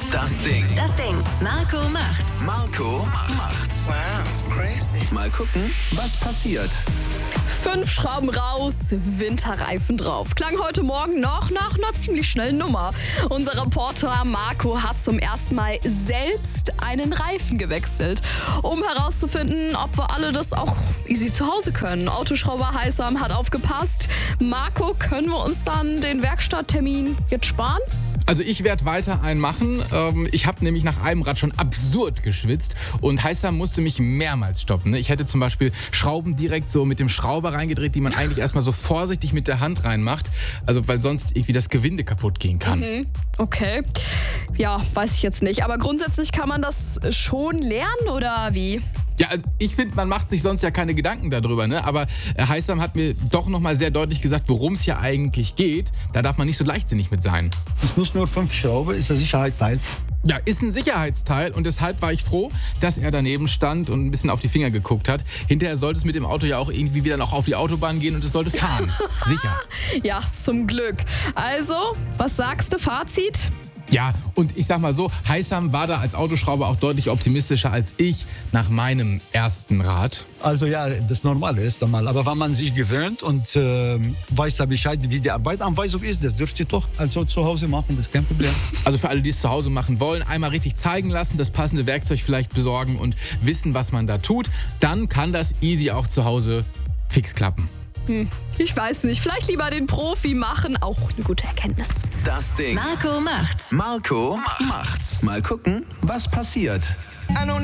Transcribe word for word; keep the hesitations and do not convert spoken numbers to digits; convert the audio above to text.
Das Ding. Das Ding. Marco macht's. Marco macht's. Wow, crazy. Mal gucken, was passiert. Fünf Schrauben raus, Winterreifen drauf. Klang heute Morgen noch nach einer ziemlich schnellen Nummer. Unser Reporter Marco hat zum ersten Mal selbst einen Reifen gewechselt, um herauszufinden, ob wir alle das auch easy zu Hause können. Autoschrauber Heissam hat aufgepasst. Marco, können wir uns dann den Werkstatttermin jetzt sparen? Also ich werde weiter einen machen. Ähm, ich habe nämlich nach einem Rad schon absurd geschwitzt und Heissam musste mich mehrmals stoppen. Ich hätte zum Beispiel Schrauben direkt so mit dem Schrauber reingedreht, die man eigentlich erstmal so vorsichtig mit der Hand reinmacht. Also weil sonst irgendwie das Gewinde kaputt gehen kann. Mhm. Okay. Ja, weiß ich jetzt nicht. Aber grundsätzlich kann man das schon lernen oder wie? Ja, also ich finde, man macht sich sonst ja keine Gedanken darüber, ne? Aber äh, Heissam hat mir doch nochmal sehr deutlich gesagt, worum es hier eigentlich geht. Da darf man nicht so leichtsinnig mit sein. Es ist nicht nur fünf Schrauben, ist ein Sicherheitsteil. Ja, ist ein Sicherheitsteil und deshalb war ich froh, dass er daneben stand und ein bisschen auf die Finger geguckt hat. Hinterher sollte es mit dem Auto ja auch irgendwie wieder noch auf die Autobahn gehen und es sollte fahren. Sicher. Ja, zum Glück. Also, was sagst du, Fazit? Ja, und ich sag mal so, Heissam war da als Autoschrauber auch deutlich optimistischer als ich nach meinem ersten Rad. Also ja, das Normale ist einmal. Aber wenn man sich gewöhnt und äh, weiß da Bescheid, wie die Arbeitanweisung ist, das dürft ihr doch also zu Hause machen, das ist kein Problem. Also für alle, die es zu Hause machen wollen, einmal richtig zeigen lassen, das passende Werkzeug vielleicht besorgen und wissen, was man da tut. Dann kann das easy auch zu Hause fix klappen. Hm, ich weiß nicht. Vielleicht lieber den Profi machen. Auch eine gute Erkenntnis. Das Ding. Marco macht's. Marco macht's. Mal gucken, was passiert.